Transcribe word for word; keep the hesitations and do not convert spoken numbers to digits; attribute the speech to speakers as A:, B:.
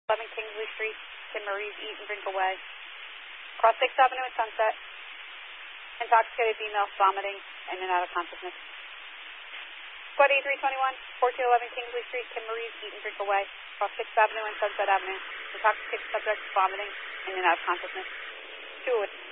A: eleven Kingsley Street, Tim Marie's Eat and Drink Away. Cross sixth Avenue and Sunset. Intoxicated female vomiting in and out of consciousness. Squad eighty-three twenty-one, fourteen eleven Kingsley Street, Tim Marie's Eat and Drink Away. Cross sixth Avenue and Sunset Avenue. Intoxicated subject vomiting in and out of consciousness. Two